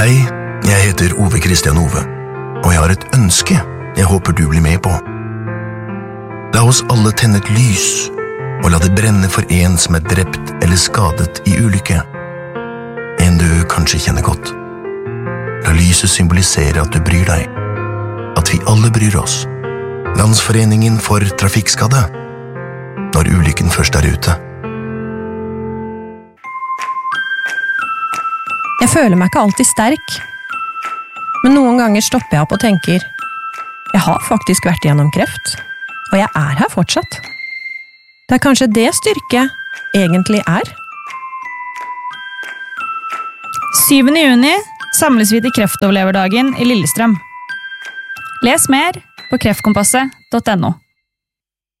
Hei, jeg heter Ove Kristian Ove, og jeg har et ønske jeg håper du blir med på. La oss alle tenne et lys, og la det brenne for en som drept eller skadet i ulykke. En du kanskje kjenner godt. La lyset symbolisere at du bryr deg, at vi alle bryr oss. Landsforeningen for trafikkskadde, når ulykken først ute. Jeg føler meg ikke alltid sterk, men noen ganger stopper jeg opp og tenker, jeg har faktisk vært gjennom kreft, og jeg er her fortsatt. Det er kanskje det styrke egentlig er. 7. juni samles vi til kreftoverleverdagen i Lillestrøm. Les mer på kreftkompasset.no.